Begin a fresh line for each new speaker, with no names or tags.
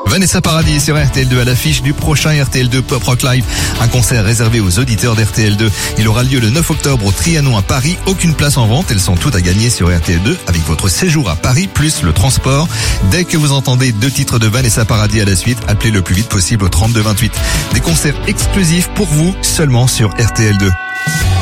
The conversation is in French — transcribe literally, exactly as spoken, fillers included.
Vanessa Paradis sur R T L deux à l'affiche du prochain R T L deux Pop Rock Live. Un concert réservé aux auditeurs d'R T L deux. Il aura lieu le neuf octobre au Trianon à Paris. Aucune place en vente. Elles sont toutes à gagner sur R T L deux avec votre séjour à Paris plus le transport. Dès que vous entendez deux titres de Vanessa Paradis à la suite, appelez le plus vite possible au trente-deux vingt-huit. Des concerts exclusifs pour vous seulement sur R T L deux.